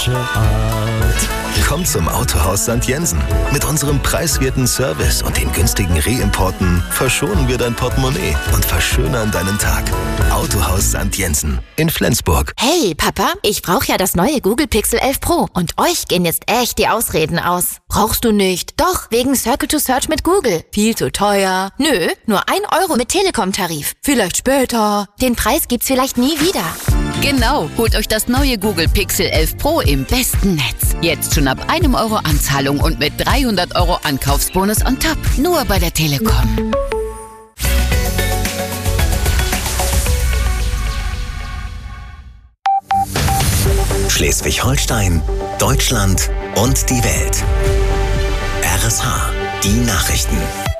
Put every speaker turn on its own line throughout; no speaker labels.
frische Art.
Komm zum Autohaus St. Jensen. Mit unserem preiswerten Service und den günstigen Reimporten verschonen wir dein Portemonnaie und verschönern deinen Tag. Autohaus St. Jensen in Flensburg.
Hey Papa, ich brauche ja das neue Google Pixel 11 Pro und euch gehen jetzt echt die Ausreden aus. Brauchst du nicht? Doch, wegen Circle to Search mit Google. Viel zu teuer. Nö, nur 1 Euro mit Telekom-Tarif. Vielleicht später. Den Preis gibt's vielleicht nie wieder.
Genau, holt euch das neue Google Pixel 11 Pro im besten Netz. Jetzt schon ab 1 Euro Anzahlung und mit 300 Euro Ankaufsbonus on top. Nur bei der Telekom.
Schleswig-Holstein, Deutschland und die Welt. RSH, die Nachrichten.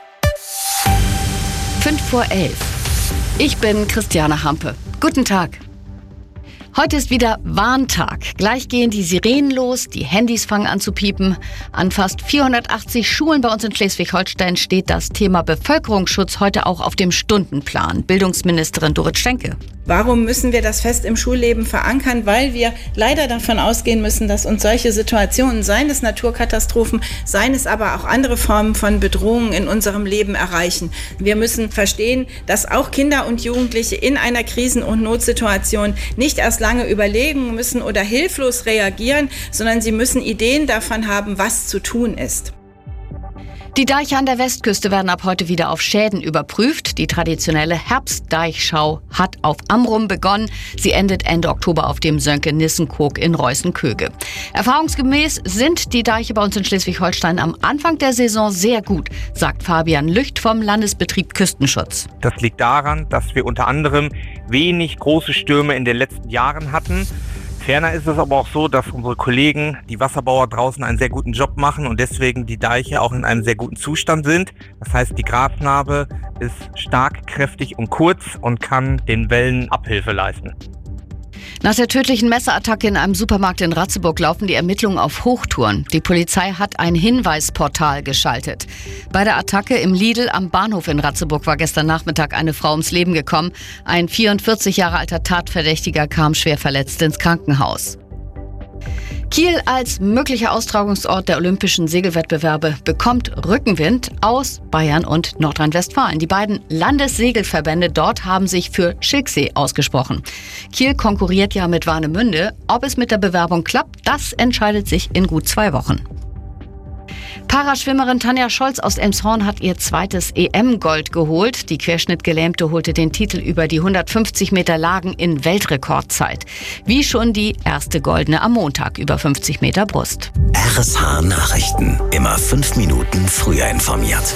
5:11. Ich bin Christiane Hampe. Guten Tag. Heute ist wieder Warntag. Gleich gehen die Sirenen los, die Handys fangen an zu piepen. An fast 480 Schulen bei uns in Schleswig-Holstein steht das Thema Bevölkerungsschutz heute auch auf dem Stundenplan. Bildungsministerin Dorit Schenke.
Warum müssen wir das fest im Schulleben verankern? Weil wir leider davon ausgehen müssen, dass uns solche Situationen, seien es Naturkatastrophen, seien es aber auch andere Formen von Bedrohungen in unserem Leben erreichen. Wir müssen verstehen, dass auch Kinder und Jugendliche in einer Krisen- und Notsituation nicht erst lange überlegen müssen oder hilflos reagieren, sondern sie müssen Ideen davon haben, was zu tun ist.
Die Deiche an der Westküste werden ab heute wieder auf Schäden überprüft. Die traditionelle Herbstdeichschau hat auf Amrum begonnen. Sie endet Ende Oktober auf dem Sönke-Nissenkog in Reußen-Köge. Erfahrungsgemäß sind die Deiche bei uns in Schleswig-Holstein am Anfang der Saison sehr gut, sagt Fabian Lücht vom Landesbetrieb Küstenschutz.
Das liegt daran, dass wir unter anderem wenig große Stürme in den letzten Jahren hatten. Ferner ist es aber auch so, dass unsere Kollegen, die Wasserbauer draußen, einen sehr guten Job machen und deswegen die Deiche auch in einem sehr guten Zustand sind. Das heißt, die Grasnarbe ist stark, kräftig und kurz und kann den Wellen Abhilfe leisten.
Nach der tödlichen Messerattacke in einem Supermarkt in Ratzeburg laufen die Ermittlungen auf Hochtouren. Die Polizei hat ein Hinweisportal geschaltet. Bei der Attacke im Lidl am Bahnhof in Ratzeburg war gestern Nachmittag eine Frau ums Leben gekommen. Ein 44 Jahre alter Tatverdächtiger kam schwer verletzt ins Krankenhaus. Kiel als möglicher Austragungsort der Olympischen Segelwettbewerbe bekommt Rückenwind aus Bayern und Nordrhein-Westfalen. Die beiden Landessegelverbände dort haben sich für Schilksee ausgesprochen. Kiel konkurriert ja mit Warnemünde. Ob es mit der Bewerbung klappt, das entscheidet sich in gut 2 Wochen. Paraschwimmerin Tanja Scholz aus Elmshorn hat ihr zweites EM-Gold geholt. Die Querschnittgelähmte holte den Titel über die 150 Meter Lagen in Weltrekordzeit. Wie schon die erste goldene am Montag über 50 Meter Brust.
RSH Nachrichten. Immer 5 Minuten früher informiert.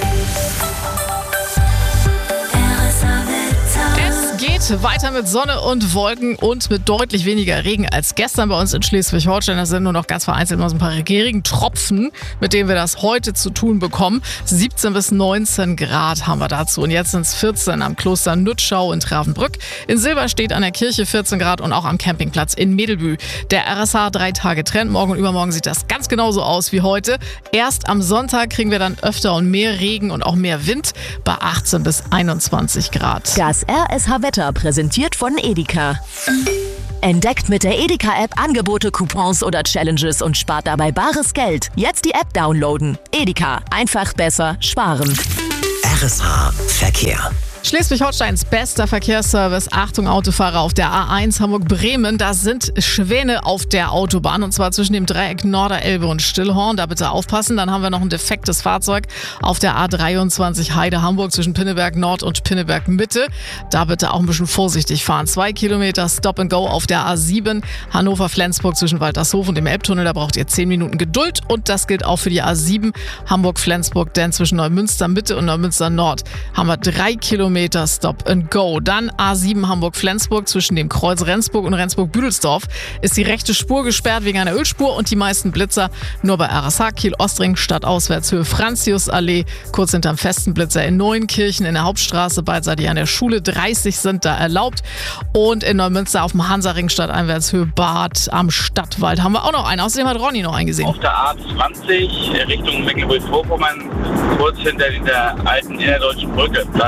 Geht weiter mit Sonne und Wolken und mit deutlich weniger Regen als gestern bei uns in Schleswig-Holstein. Das sind nur noch ganz vereinzelt mal so ein paar Regentropfen, mit denen wir das heute zu tun bekommen. 17 bis 19 Grad haben wir dazu. Und jetzt sind es 14 am Kloster Nützschau in Travenbrück. In Silberstedt an der Kirche 14 Grad und auch am Campingplatz in Medelbü. Der RSH 3-Tage-Trend. Morgen und übermorgen sieht das ganz genauso aus wie heute. Erst am Sonntag kriegen wir dann öfter und mehr Regen und auch mehr Wind bei 18 bis 21 Grad.
Das RSH-Wetter präsentiert von Edeka. Entdeckt mit der Edeka-App Angebote, Coupons oder Challenges und spart dabei bares Geld. Jetzt die App downloaden. Edeka. Einfach besser sparen.
RSH Verkehr.
Schleswig-Holsteins bester Verkehrsservice. Achtung Autofahrer auf der A1 Hamburg-Bremen. Da sind Schwäne auf der Autobahn und zwar zwischen dem Dreieck Norderelbe und Stillhorn. Da bitte aufpassen. Dann haben wir noch ein defektes Fahrzeug auf der A23 Heide-Hamburg zwischen Pinneberg Nord und Pinneberg Mitte. Da bitte auch ein bisschen vorsichtig fahren. 2 Kilometer Stop and Go auf der A7 Hannover-Flensburg zwischen Waltershof und dem Elbtunnel. Da braucht ihr 10 Minuten Geduld und das gilt auch für die A7 Hamburg-Flensburg, denn zwischen Neumünster Mitte und Neumünster Nord haben wir 3 Kilometer Stop and Go. Dann A7 Hamburg-Flensburg zwischen dem Kreuz Rendsburg und Rendsburg-Büdelsdorf ist die rechte Spur gesperrt wegen einer Ölspur und die meisten Blitzer nur bei RSH Kiel-Ostring Stadtauswärtshöhe Franziusallee, kurz hinterm festen Blitzer in Neuenkirchen in der Hauptstraße, beidseitig an der Schule. 30 sind da erlaubt und in Neumünster auf dem Hansaring Stadteinwärtshöhe Bad am Stadtwald haben wir auch noch einen. Außerdem hat Ronny noch einen gesehen.
Auf der A20 Richtung Mecklenburg-Vorpommern, kurz hinter der alten innerdeutschen Brücke. Da ist 100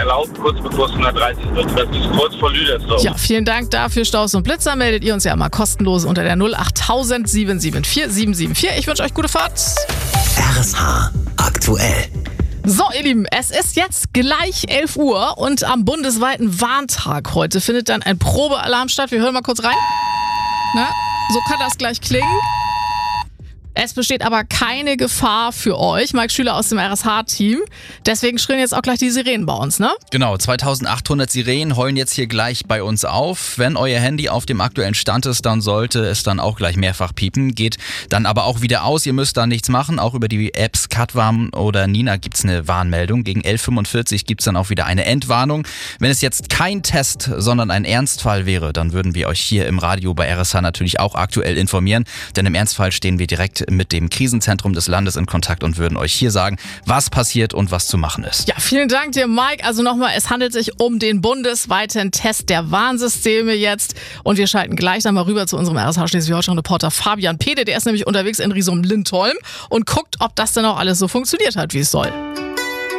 erlaubt, kurz bevor es 130 wird. Das ist kurz vor Lüdersdorf.
Ja, vielen Dank dafür, Staus und Blitzer. Meldet ihr uns ja immer kostenlos unter der 08000 774 774. Ich wünsche euch gute Fahrt.
RSH aktuell.
So, ihr Lieben, es ist jetzt gleich 11 Uhr und am bundesweiten Warntag heute findet dann ein Probealarm statt. Wir hören mal kurz rein. Na, so kann das gleich klingen. Es besteht aber keine Gefahr für euch, Mike Schüler aus dem RSH-Team. Deswegen schrillen jetzt auch gleich die Sirenen bei uns, ne?
Genau, 2800 Sirenen heulen jetzt hier gleich bei uns auf. Wenn euer Handy auf dem aktuellen Stand ist, dann sollte es dann auch gleich mehrfach piepen. Geht dann aber auch wieder aus. Ihr müsst da nichts machen. Auch über die Apps Katwarn oder Nina gibt's eine Warnmeldung. Gegen 11:45 Uhr gibt's dann auch wieder eine Endwarnung. Wenn es jetzt kein Test, sondern ein Ernstfall wäre, dann würden wir euch hier im Radio bei RSH natürlich auch aktuell informieren. Denn im Ernstfall stehen wir direkt mit dem Krisenzentrum des Landes in Kontakt und würden euch hier sagen, was passiert und was zu machen ist.
Ja, vielen Dank dir, Mike. Also nochmal, es handelt sich um den bundesweiten Test der Warnsysteme jetzt. Und wir schalten gleich dann mal rüber zu unserem RSH Schleswig-Holstein-Reporter Fabian Pede. Der ist nämlich unterwegs in Riesum-Lindholm und guckt, ob das dann auch alles so funktioniert hat, wie es soll.